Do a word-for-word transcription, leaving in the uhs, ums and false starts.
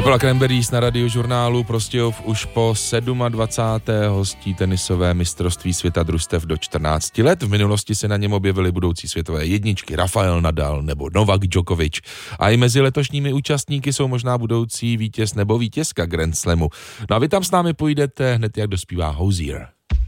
Kapela Cranberries na Radiožurnálu. Prostějov už po dvacáté sedmé hostí tenisové mistrovství světa družstev do čtrnácti let. V minulosti se na něm objevily budoucí světové jedničky Rafael Nadal nebo Novak Djokovic. A i mezi letošními účastníky jsou možná budoucí vítěz nebo vítězka Grand Slamu. No a vy tam s námi půjdete hned, jak dospívá Hozier.